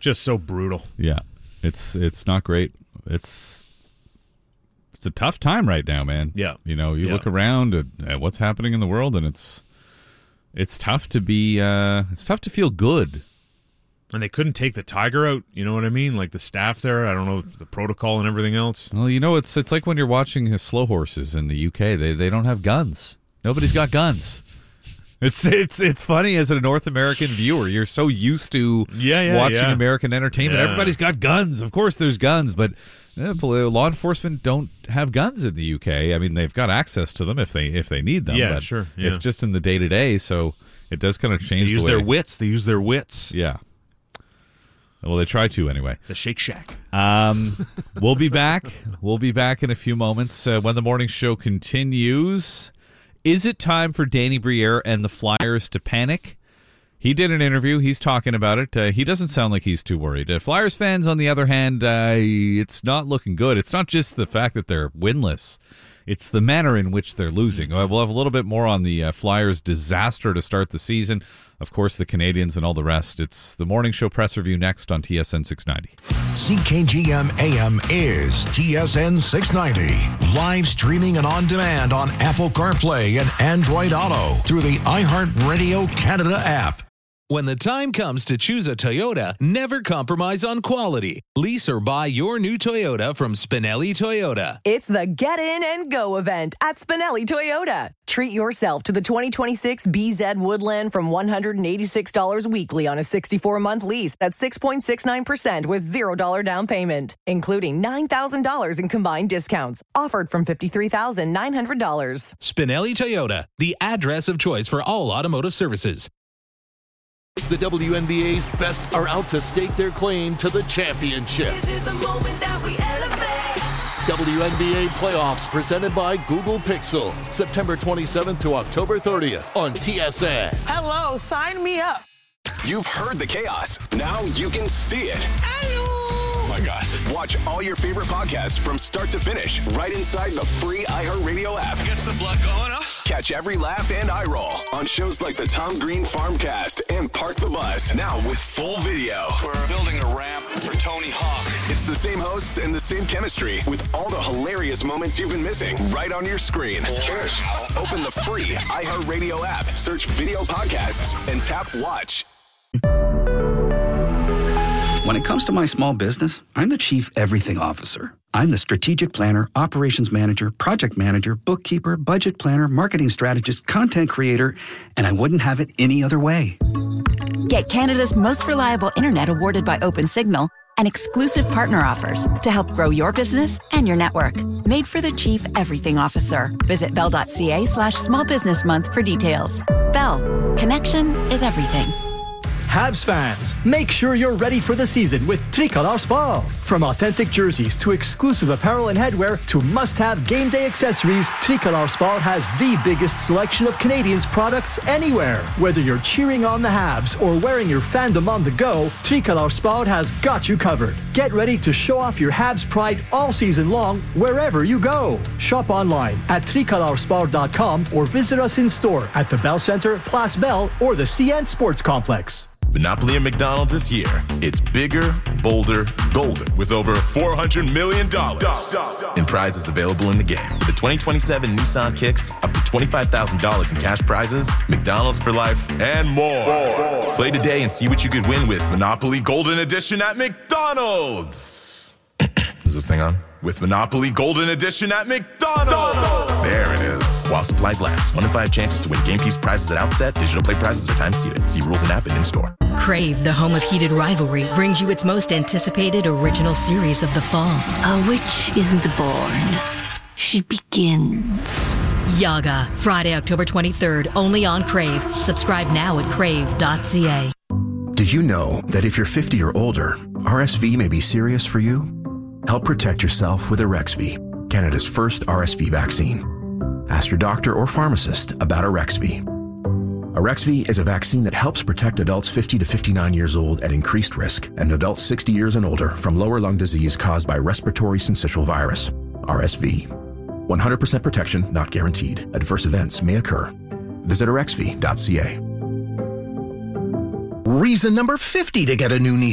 Just so brutal. Yeah, it's not great. It's a tough time right now, man. Yeah. You look around at what's happening in the world, and it's tough to be it's tough to feel good. And they couldn't take the tiger out, you know what I mean? Like the staff there, I don't know, the protocol and everything else. Well, it's like when you're watching slow horses in the UK. They don't have guns. Nobody's got guns. It's funny as a North American viewer. You're so used to watching American entertainment. Yeah. Everybody's got guns. Of course there's guns, but law enforcement don't have guns in the UK. I mean, they've got access to them if they need them. Yeah, but sure. Yeah. It's just in the day-to-day, so it does kind of change They use the way. They use their wits. Yeah. Well, they try to anyway. The Shake Shack. We'll be back. We'll be back in a few moments when the morning show continues. Is it time for Danny Briere and the Flyers to panic? He did an interview. He's talking about it. He doesn't sound like he's too worried. Flyers fans, on the other hand, it's not looking good. It's not just the fact that they're winless. It's the manner in which they're losing. We'll have a little bit more on the Flyers' disaster to start the season. Of course, the Canadians and all the rest. It's the Morning Show Press Review next on TSN 690. CKGM AM is TSN 690. Live streaming and on demand on Apple CarPlay and Android Auto through the iHeartRadio Canada app. When the time comes to choose a Toyota, never compromise on quality. Lease or buy your new Toyota from Spinelli Toyota. It's the Get In and Go event at Spinelli Toyota. Treat yourself to the 2026 BZ Woodland from $186 weekly on a 64-month lease. That's 6.69% with $0 down payment, including $9,000 in combined discounts. Offered from $53,900. Spinelli Toyota, the address of choice for all automotive services. The WNBA's best are out to stake their claim to the championship. This is the moment that we elevate. WNBA playoffs presented by Google Pixel. September 27th to October 30th on TSN. Hello, sign me up. You've heard the chaos. Now you can see it. Hello. Oh my gosh. Watch all your favorite podcasts from start to finish right inside the free iHeartRadio app. Gets the blood going, huh? Catch every laugh and eye roll on shows like the Tom Green Farmcast and Park the Bus. Now with full video. We're building a ramp for Tony Hawk. It's the same hosts and the same chemistry with all the hilarious moments you've been missing right on your screen. Cheers. Open the free iHeartRadio app, search video podcasts, and tap watch. When it comes to my small business, I'm the Chief Everything Officer. I'm the strategic planner, operations manager, project manager, bookkeeper, budget planner, marketing strategist, content creator, and I wouldn't have it any other way. Get Canada's most reliable internet awarded by OpenSignal and exclusive partner offers to help grow your business and your network. Made for the Chief Everything Officer. Visit bell.ca/small business month for details. Bell. Connection is everything. Habs fans, make sure you're ready for the season with Tricolor Sport. From authentic jerseys to exclusive apparel and headwear to must-have game day accessories, Tricolor Sport has the biggest selection of Canadians' products anywhere. Whether you're cheering on the Habs or wearing your fandom on the go, Tricolor Sport has got you covered. Get ready to show off your Habs pride all season long wherever you go. Shop online at tricolorsport.com or visit us in store at the Bell Centre, Place Bell, or the CN Sports Complex. Monopoly at McDonald's this year. It's bigger, bolder, golden with over $400 million in prizes available in the game. With the 2027 Nissan Kicks, up to $25,000 in cash prizes, McDonald's for life, and more. Play today and see what you could win with Monopoly Golden Edition at McDonald's. Is this thing on? With Monopoly Golden Edition at McDonald's. There it is. While supplies last. 1 in 5 chances to win game piece prizes at outset. Digital play prizes are time seated. See rules and app and in-store. Crave, the home of heated rivalry, brings you its most anticipated original series of the fall. A witch isn't born. She begins. Yaga, Friday, October 23rd, only on Crave. Subscribe now at crave.ca. Did you know that if you're 50 or older, RSV may be serious for you? Help protect yourself with Arexvy, Canada's first RSV vaccine. Ask your doctor or pharmacist about Arexvy. Arexvy is a vaccine that helps protect adults 50 to 59 years old at increased risk and adults 60 years and older from lower lung disease caused by respiratory syncytial virus, RSV. 100% protection not guaranteed. Adverse events may occur. Visit Arexvy.ca. Reason number 50 to get a new Nissan.